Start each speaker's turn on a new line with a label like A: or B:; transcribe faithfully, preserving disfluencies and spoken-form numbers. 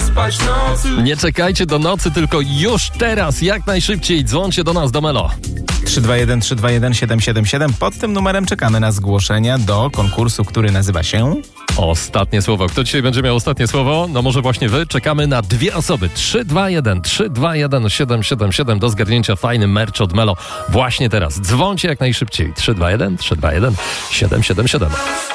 A: przespać nocy.
B: Nie czekajcie do nocy, tylko już teraz, jak najszybciej dzwońcie do nas, do Melo.
C: trzy dwa jeden trzy dwa jeden siedem siedem siedem. Pod tym numerem czekamy na zgłoszenia do konkursu, który nazywa się...
B: Ostatnie słowo. Kto dzisiaj będzie miał ostatnie słowo? No może właśnie wy. Czekamy na dwie osoby. trzy dwa jeden trzy dwa jeden siedem siedem siedem do zgarnięcia fajny merch od Melo właśnie teraz. Dzwońcie jak najszybciej. trzy dwa jeden trzy dwa jeden siedem siedem siedem.